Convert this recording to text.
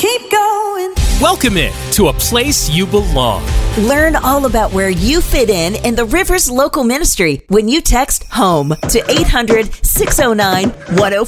keep going. Welcome in to a place you belong. Learn all about where you fit in the Rivers Local Ministry when you text HOME to 800-609-1045.